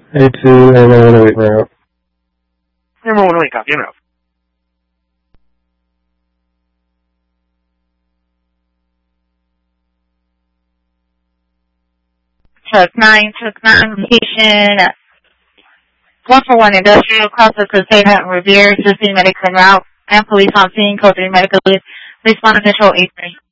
A2, Airman 108 route. Airman 108, copy, en route. Truck 9, location 141 Industrial, cross the Crusade at Revere, assisting medics en route, and police on scene, code 3 medical, respond to control 83.